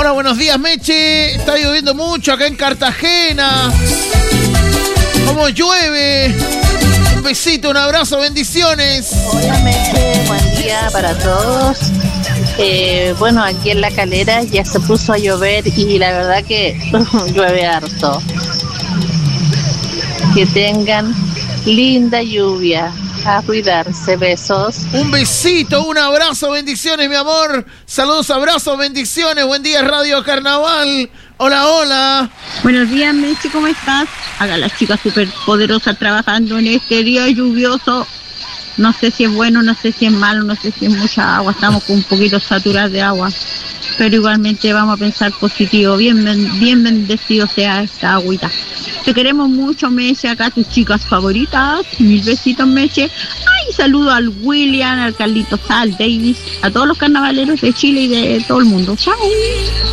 Hola, buenos días, Meche. Está lloviendo mucho acá en Cartagena. ¿Cómo llueve? Un besito, un abrazo, bendiciones. Hola, Meche, buen día para todos. Bueno, aquí en La Calera ya se puso a llover y la verdad que llueve harto. Que tengan linda lluvia. A cuidarse, besos. Un besito, un abrazo, bendiciones, mi amor. Saludos, abrazos, bendiciones. Buen día, Radio Carnaval. Hola, hola. Buenos días, Meche, ¿cómo estás? Acá las chicas súper poderosas trabajando en este día lluvioso. No sé si es bueno, no sé si es malo, no sé si es mucha agua. Estamos con un poquito saturadas de agua. Pero igualmente vamos a pensar positivo. Bien bendecido sea esta agüita. Te queremos mucho, Meche, acá tus chicas favoritas. Mil besitos, Meche. Ay, saludo al William, al Carlitos, al Davis, a todos los carnavaleros de Chile y de todo el mundo. Chao.